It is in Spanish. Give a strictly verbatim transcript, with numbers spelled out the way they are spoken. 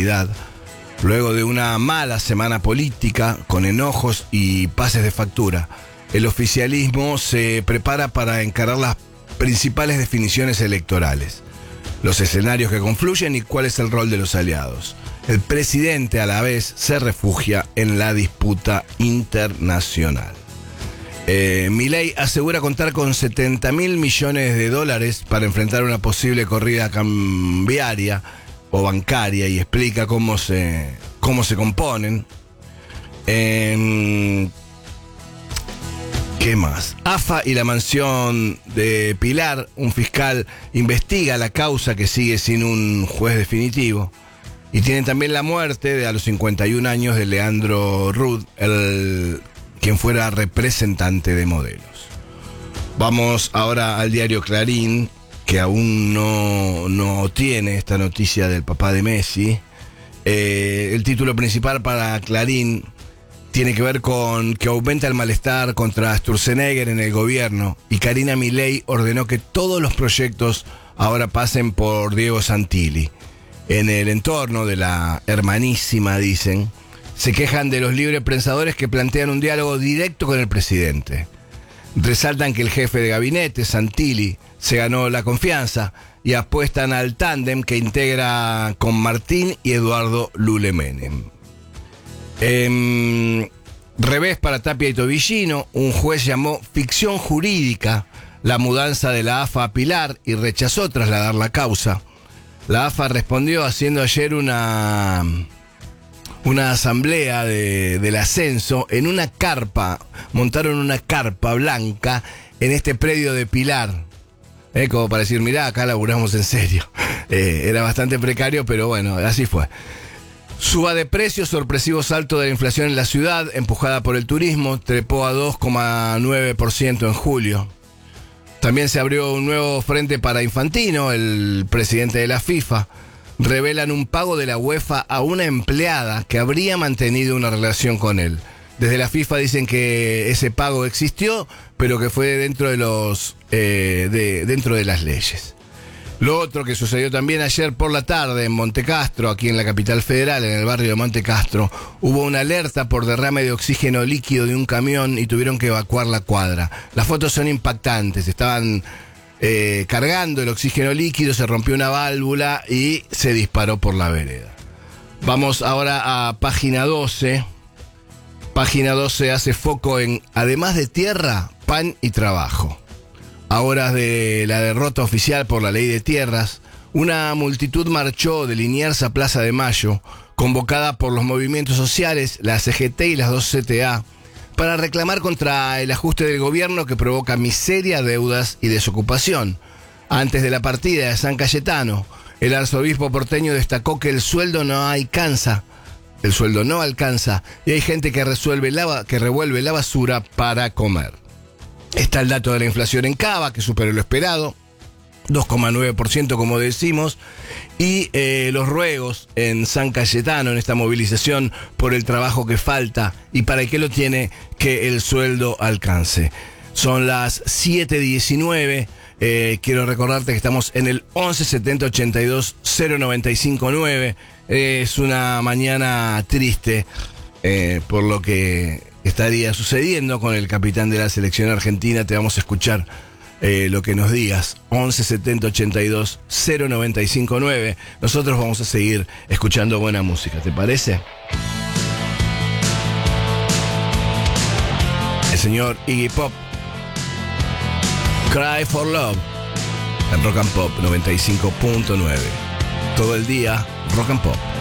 realidad. Luego de una mala semana política, con enojos y pases de factura, el oficialismo se prepara para encarar las principales definiciones electorales, los escenarios que confluyen y cuál es el rol de los aliados. El presidente a la vez se refugia en la disputa internacional. Eh, Milei asegura contar con setenta mil millones de dólares para enfrentar una posible corrida cambiaria o bancaria y explica cómo se, cómo se componen. Eh, ¿Qué más? A F A y la mansión de Pilar, un fiscal investiga la causa que sigue sin un juez definitivo. Y tienen también la muerte de a los cincuenta y un años de Leandro Rudd, el, quien fuera representante de modelos. Vamos ahora al diario Clarín, que aún no, no tiene esta noticia del papá de Messi. Eh, el título principal para Clarín tiene que ver con que aumenta el malestar contra Sturzenegger en el gobierno y Karina Milei ordenó que todos los proyectos ahora pasen por Diego Santilli. En el entorno de la hermanísima, dicen, se quejan de los librepensadores que plantean un diálogo directo con el presidente. Resaltan que el jefe de gabinete, Santilli, se ganó la confianza y apuestan al tándem que integra con Martín y Eduardo Lule Menem. Eh, revés para Tapia y Tobillino, un juez llamó ficción jurídica la mudanza de la A F A a Pilar y rechazó trasladar la causa. La A F A respondió haciendo ayer una, una asamblea de, del ascenso en una carpa, montaron una carpa blanca en este predio de Pilar. Eh, como para decir, mirá, acá laburamos en serio. Eh, era bastante precario, pero bueno, así fue. Suba de precios, sorpresivo salto de la inflación en la ciudad, empujada por el turismo, trepó a dos coma nueve por ciento en julio. También se abrió un nuevo frente para Infantino, el presidente de la FIFA. Revelan un pago de la UEFA a una empleada que habría mantenido una relación con él. Desde la FIFA dicen que ese pago existió, pero que fue dentro de los eh, de, dentro de las leyes. Lo otro que sucedió también ayer por la tarde en Montecastro, aquí en la capital federal, en el barrio de Montecastro, hubo una alerta por derrame de oxígeno líquido de un camión y tuvieron que evacuar la cuadra. Las fotos son impactantes, estaban eh, cargando el oxígeno líquido, se rompió una válvula y se disparó por la vereda. Vamos ahora a página doce. Página doce hace foco en, además de tierra, pan y trabajo. A horas de la derrota oficial por la ley de tierras, una multitud marchó de Liniers a Plaza de Mayo, convocada por los movimientos sociales, la C G T y las dos C T A, para reclamar contra el ajuste del gobierno que provoca miseria, deudas y desocupación. Antes de la partida de San Cayetano, el arzobispo porteño destacó que el sueldo no alcanza, el sueldo no alcanza y hay gente que, resuelve la, que revuelve la basura para comer. Está el dato de la inflación en Cava, que superó lo esperado, dos coma nueve por ciento como decimos, y eh, los ruegos en San Cayetano, en esta movilización por el trabajo que falta y para el que lo tiene, que el sueldo alcance. Son las siete diecinueve, eh, quiero recordarte que estamos en el once setenta ochenta y dos cero noventa y cinco nueve, eh, es una mañana triste eh, por lo que estaría sucediendo con el capitán de la selección argentina. Te vamos a escuchar eh, lo que nos digas. once setenta ochenta y dos cero noventa y cinco nueve. Nosotros vamos a seguir escuchando buena música, ¿te parece? El señor Iggy Pop, Cry for Love, en Rock and Pop noventa y cinco punto nueve. Todo el día, Rock and Pop.